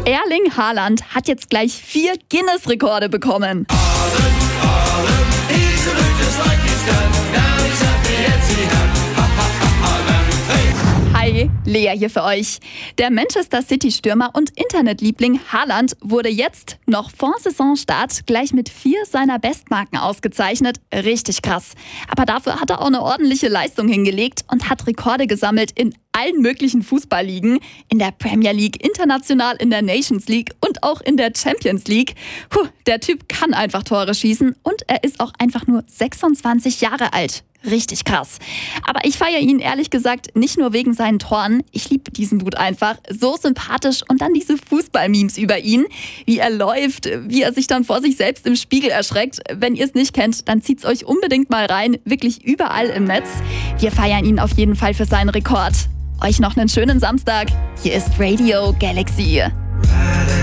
Erling Haaland hat jetzt gleich 4 Guinness-Rekorde bekommen. Hi, Lea hier für euch. Der Manchester City-Stürmer und Internetliebling Haaland wurde jetzt, noch vor Saisonstart, gleich mit 4 seiner Bestmarken ausgezeichnet. Richtig krass. Aber dafür hat er auch eine ordentliche Leistung hingelegt und hat Rekorde gesammelt in allen möglichen Fußballligen. In der Premier League, international in der Nations League und auch in der Champions League. Der Typ kann einfach Tore schießen und er ist auch einfach nur 26 Jahre alt. Richtig krass. Aber ich feiere ihn ehrlich gesagt nicht nur wegen seinen Toren. Ich liebe diesen Dude einfach. So sympathisch und dann diese Fußball-Memes über ihn. Wie er läuft, wie er sich dann vor sich selbst im Spiegel erschreckt. Wenn ihr es nicht kennt, dann zieht's euch unbedingt mal rein. Wirklich überall im Netz. Wir feiern ihn auf jeden Fall für seinen Rekord. Euch noch einen schönen Samstag. Hier ist Radio Galaxy.